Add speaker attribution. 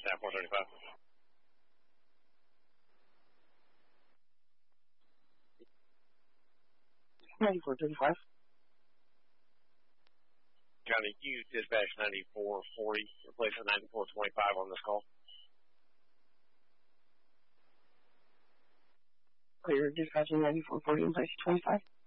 Speaker 1: dispatch 9435. Johnny, you dispatch 9440, replace the 9425 on this call.
Speaker 2: Clear, dispatching 9440 in place 25.